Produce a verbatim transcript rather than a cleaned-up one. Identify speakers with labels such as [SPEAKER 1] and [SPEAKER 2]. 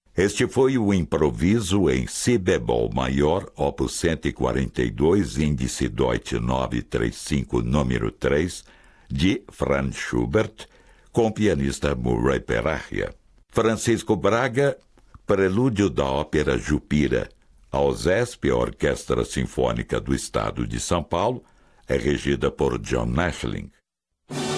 [SPEAKER 1] Este foi o improviso em si bemol maior, opus cento e quarenta e dois, índice Deutsch novecentos e trinta e cinco, número três, de Franz Schubert, com o pianista Murray Perahia. Francisco Braga, prelúdio da ópera Jupira. A OSESP, a Orquestra Sinfônica do Estado de São Paulo, é regida por John Nashling.